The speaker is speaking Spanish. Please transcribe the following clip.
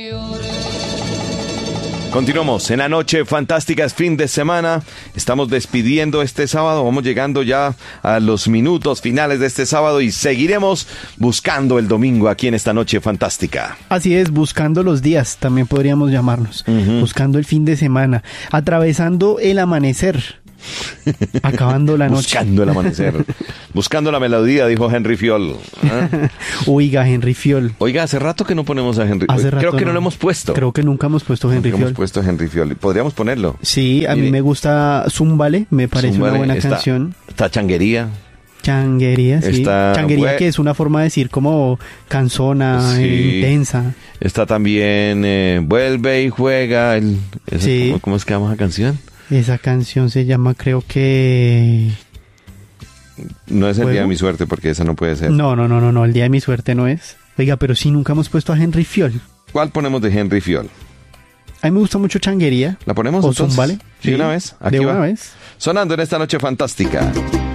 Continuamos en la noche fantástica, es fin de semana, estamos despidiendo este sábado, vamos llegando ya a los minutos finales de este sábado y seguiremos buscando el domingo aquí en esta noche fantástica. Así es, buscando los días, también podríamos llamarnos, buscando el fin de semana, atravesando el amanecer. Acabando la noche. Buscando el amanecer. Buscando la melodía, dijo Henry Fiol. ¿Ah? Oiga, Henry Fiol. Oiga, hace rato que no ponemos a Henry. Creo que no lo hemos puesto. Creo que nunca hemos puesto Henry Fiol. Hemos puesto Henry Fiol. Podríamos ponerlo. Sí, a mí me gusta Zúmbale, me parece una buena canción. Está Changuería. Changuería, sí. Changuería, que es una forma de decir como canzona, intensa. Está también Vuelve y Juega. Sí. ¿Cómo es que llama esa canción? Esa canción se llama, creo que... No es El Día de mi Suerte, porque esa no puede ser. No, El Día de mi Suerte no es. Oiga, pero sí, nunca hemos puesto a Henry Fiol. ¿Cuál ponemos de Henry Fiol? A mí me gusta mucho Changuería. ¿La ponemos o entonces? Zúmbale. Sí, una vez. Aquí de va. una vez. Sonando en esta noche fantástica.